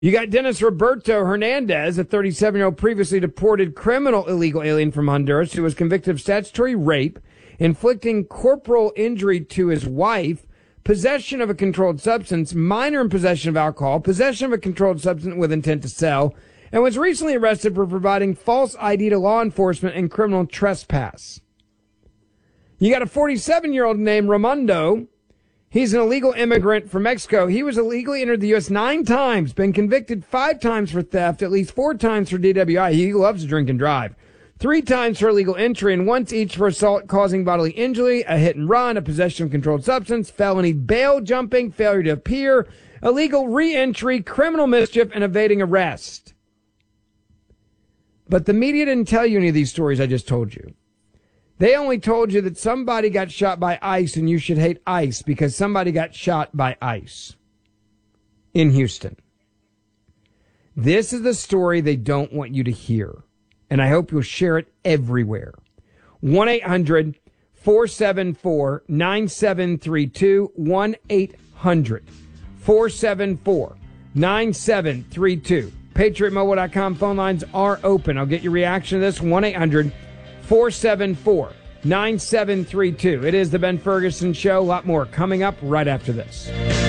You got Dennis Roberto Hernandez, a 37-year-old previously deported criminal illegal alien from Honduras who was convicted of statutory rape, inflicting corporal injury to his wife, possession of a controlled substance, minor in possession of alcohol, possession of a controlled substance with intent to sell, and was recently arrested for providing false ID to law enforcement and criminal trespass. You got a 47-year-old named Raimondo. He's an illegal immigrant from Mexico. He was illegally entered the U.S. 9 times, been convicted 5 times for theft, at least 4 times for DWI. He loves to drink and drive. 3 times for illegal entry and once each for assault causing bodily injury, a hit and run, a possession of controlled substance, felony bail jumping, failure to appear, illegal re-entry, criminal mischief, and evading arrest. But the media didn't tell you any of these stories I just told you. They only told you that somebody got shot by ICE and you should hate ICE because somebody got shot by ICE in Houston. This is the story they don't want you to hear, and I hope you'll share it everywhere. 1-800-474-9732, 1-800-474-9732. PatriotMobile.com phone lines are open. I'll get your reaction to this, 1-800-474-9732. It is the Ben Ferguson Show. A lot more coming up right after this.